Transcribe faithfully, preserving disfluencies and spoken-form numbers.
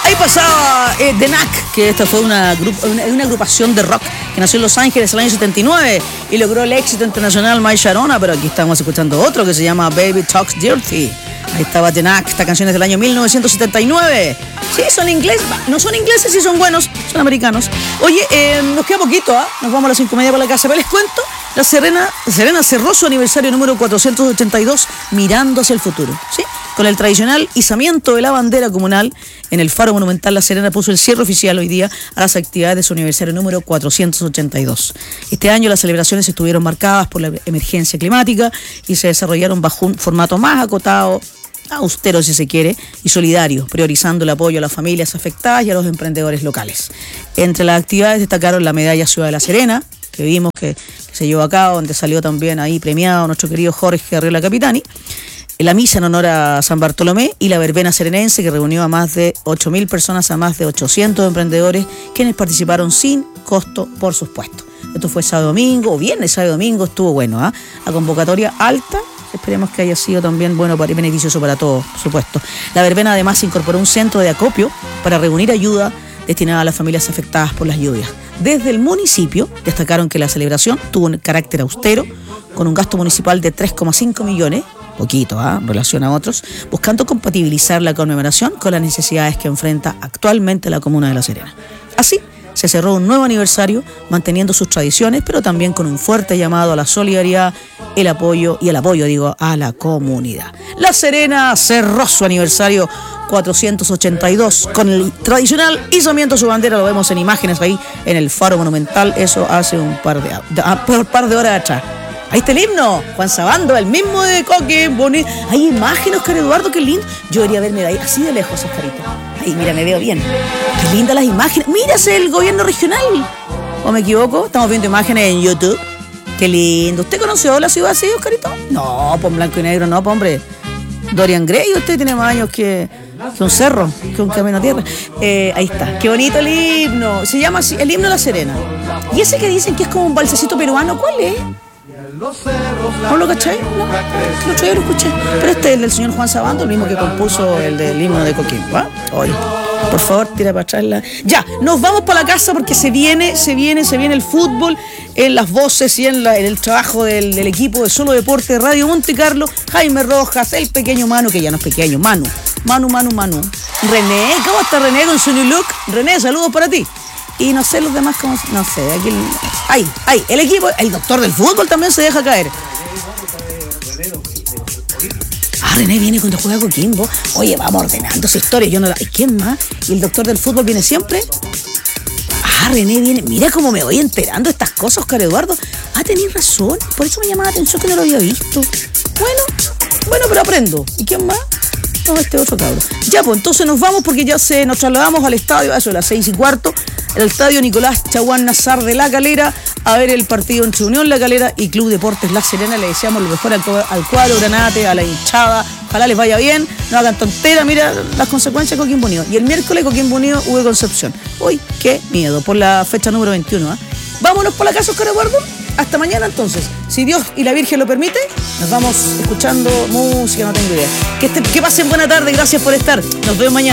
Ahí pasaba eh, The Knack, que esta fue una, una, una agrupación de rock que nació en Los Ángeles en el año setenta y nueve y logró el éxito internacional My Sharona, pero aquí estamos escuchando otro que se llama Baby Talks Dirty. Ahí estaba The Knack, esta canción es del año mil novecientos setenta y nueve. Sí, son ingleses, no son ingleses, sí son buenos, son americanos. Oye, eh, nos queda poquito, ¿ah? ¿eh? Nos vamos a las cinco y media para la casa, pero les cuento, la Serena, Serena cerró su aniversario número cuatrocientos ochenta y dos mirando hacia el futuro, ¿sí? Con el tradicional izamiento de la bandera comunal en el Faro Monumental, La Serena puso el cierre oficial hoy día a las actividades de su aniversario número cuatrocientos ochenta y dos. Este año las celebraciones estuvieron marcadas por la emergencia climática y se desarrollaron bajo un formato más acotado, austero si se quiere, y solidario, priorizando el apoyo a las familias afectadas y a los emprendedores locales. Entre las actividades destacaron la medalla Ciudad de La Serena, que vimos que, que se llevó a cabo, donde salió también ahí premiado nuestro querido Jorge Arriola Capitani, la misa en honor a San Bartolomé y la verbena serenense, que reunió a más de ocho mil personas, a más de ochocientos emprendedores, quienes participaron sin costo, por supuesto. Esto fue sábado domingo, o viernes, sábado domingo, estuvo bueno, ¿eh? A convocatoria alta. Esperemos que haya sido también bueno para y beneficioso para todos, por supuesto. La verbena además incorporó un centro de acopio para reunir ayuda destinada a las familias afectadas por las lluvias. Desde el municipio destacaron que la celebración tuvo un carácter austero, con un gasto municipal de tres coma cinco millones, poquito, ¿eh? En relación a otros, buscando compatibilizar la conmemoración con las necesidades que enfrenta actualmente la comuna de La Serena. Así, se cerró un nuevo aniversario manteniendo sus tradiciones, pero también con un fuerte llamado a la solidaridad, el apoyo y el apoyo, digo, a la comunidad. La Serena cerró su aniversario cuatrocientos ochenta y dos con el tradicional izamiento de su bandera, lo vemos en imágenes ahí en el Faro Monumental, eso hace un par de, un par de horas atrás. Ahí está el himno, Juan Sabando, el mismo de Coquimbo. Hay imágenes, Oscar Eduardo, qué lindo. Yo debería verme de ahí, así de lejos, Oscarito. Ahí, mira, me veo bien. Qué lindas las imágenes. Mírase el gobierno regional. ¿O me equivoco? Estamos viendo imágenes en YouTube. Qué lindo. ¿Usted conoció la ciudad así, Oscarito? No, pues blanco y negro, no, pues hombre. Dorian Gray, usted tiene más años que, que un cerro, que un camino a tierra. Eh, ahí está. Qué bonito el himno. Se llama así, el himno de La Serena. Y ese que dicen que es como un balsecito peruano, ¿cuál es? ¿No lo cachai? No, el otro día lo escuché. Pero este es el del señor Juan Sabando, el mismo que compuso el del himno de Coquimbo, ¿ah? Oye, por favor, tira para atrás la... Ya, nos vamos para la casa porque se viene, se viene, se viene el fútbol, en las voces y en, la, en el trabajo del, del equipo de Solo Deporte de Radio Monte Carlo, Jaime Rojas, el pequeño Manu, que ya no es pequeño, Manu, Manu, Manu, Manu. René, ¿cómo está René con su new look? René, saludos para ti. Y no sé los demás cómo... No sé, aquí... Ahí, ahí, el equipo... El doctor del fútbol también se deja caer. Ah, René viene cuando juega Coquimbo. Oye, vamos ordenando su historia. Yo no la... ¿Quién más? ¿Y el doctor del fútbol viene siempre? Ah, René viene... Mira cómo me voy enterando de estas cosas, Oscar Eduardo. Ah, tenés razón. Por eso me llamaba la atención que no lo había visto. Bueno, bueno, pero aprendo. ¿Y quién más? No, este otro cabrón. Ya, pues entonces nos vamos porque ya se nos trasladamos al estadio, a eso de las seis y cuarto, el estadio Nicolás Chaguán Nazar de La Calera, a ver el partido entre Unión La Calera y Club Deportes La Serena. Le deseamos lo mejor al, al cuadro granate, a la hinchada, ojalá les vaya bien, no hagan tontera, mira las consecuencias de Coquimbo Unido. Y el miércoles Coquimbo Unido, U de Concepción. Uy, qué miedo, por la fecha número veintiuno, ¿eh? Vámonos por la casa, Oscar Eduardo. Hasta mañana entonces, si Dios y la Virgen lo permite, nos vamos escuchando música, no tengo idea. Que, este, que pasen buena tarde, gracias por estar. Nos vemos mañana.